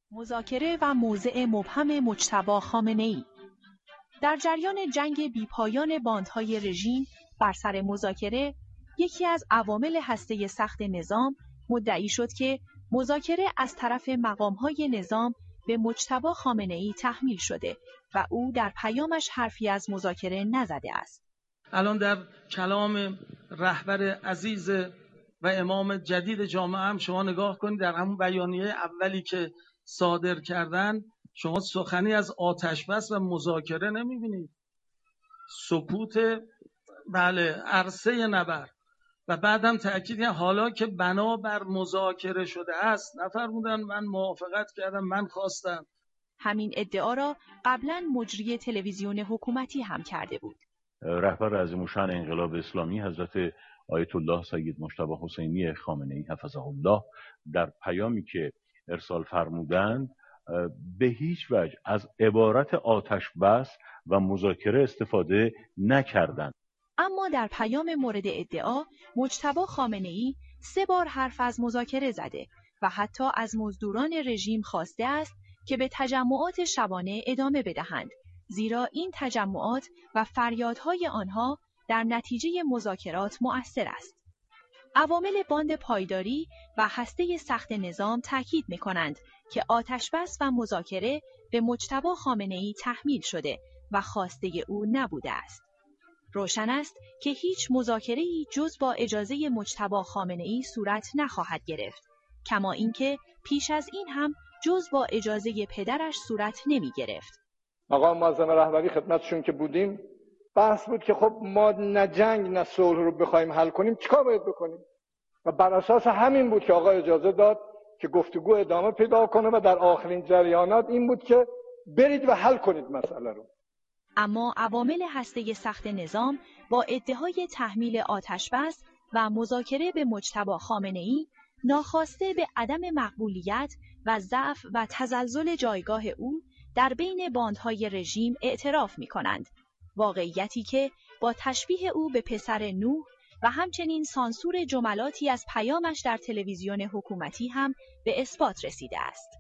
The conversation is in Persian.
مذاکره و موضع مبهم مجتبی خامنه‌ای. در جریان جنگ بیپایان باندهای رژیم بر سر مذاکره، یکی از عوامل هسته سخت نظام مدعی شد که مذاکره از طرف مقام‌های نظام به مجتبی خامنه‌ای تحمیل شده و او در پیامش حرفی از مذاکره نزده است. الان در کلام رهبر عزیز و امام جدید جامعه هم شما نگاه کنید، در همون بیانیه اولی که صادر کردن شما سخنی از آتش‌بس و مذاکره نمی‌بینید. سکوت عرصه نبرد و بعدم تأکید حالا که بنا بر مذاکره شده است، نفرمودن من موافقت کردم، من خواستم. همین ادعا را قبلا مجری تلویزیون حکومتی هم کرده بود. رهبر عظیم‌الشأن انقلاب اسلامی حضرت آیت الله سید مجتبی حسینی خامنه‌ای حفظه الله در پیامی که ارسال فرمودند به هیچ وجه از عبارت آتش بس و مذاکره استفاده نکردند. اما در پیام مورد ادعا مجتبی خامنه‌ای 3 بار حرف از مذاکره زده و حتی از مزدوران رژیم خواسته است که به تجمعات شبانه ادامه بدهند، زیرا این تجمعات و فریادهای آنها در نتیجه مذاکرات مؤثر است. عوامل باند پایداری و هسته سخت نظام تاکید می‌کنند که آتش‌بس و مذاکره به مجتبی خامنه‌ای تحمیل شده و خواسته او نبوده است. روشن است که هیچ مذاکره‌ای جز با اجازه مجتبی خامنه‌ای صورت نخواهد گرفت، کما اینکه پیش از این هم جز با اجازه پدرش صورت نمی گرفت. آقا معظم رهبری خدمتشون که بودیم، بحث بود که خب ما نه جنگ نه صلح رو بخوایم حل کنیم چیکار باید بکنیم، و بر اساس همین بود که آقا اجازه داد که گفتگو ادامه پیدا کنه و در آخرین جریانات این بود که برید و حل کنید مسئله رو. اما عوامل هسته سخت نظام با ادعای تحمیل آتش‌بس و مذاکره به مجتبی خامنه‌ای ناخواسته به عدم مقبولیت و ضعف و تزلزل جایگاه او در بین باندهای رژیم اعتراف می‌کنند، واقعیتی که با تشبیه او به پسر نوح و همچنین سانسور جملاتی از پیامش در تلویزیون حکومتی هم به اثبات رسیده است.